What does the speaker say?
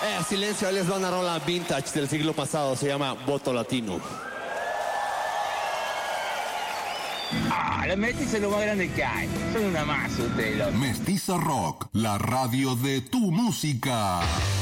Silencio, ahí les va una rola vintage del siglo pasado, se llama Voto Latino. Los mestizos es lo más grande que hay. Son una masa ustedes, loco. Mestiza Rock, la radio de tu música.